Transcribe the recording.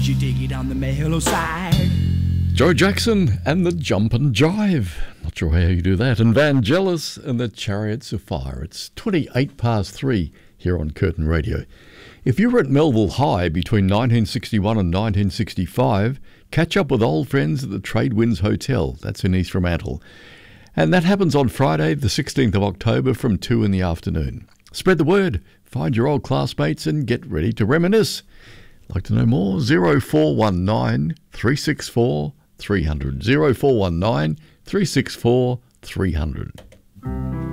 as you dig it on the Mahalo side. Joe Jackson and the Jump and Jive. Not sure how you do that. And Vangelis and the Chariots of Fire. It's 3 here on Curtin Radio. If you were at Melville High between 1961 and 1965, catch up with old friends at the Tradewinds Hotel. That's in East Fremantle. And that happens on Friday, the 16th of October from 2 in the afternoon. Spread the word, find your old classmates and get ready to reminisce. Like to know more? 0419 364 300. 0419 364 300.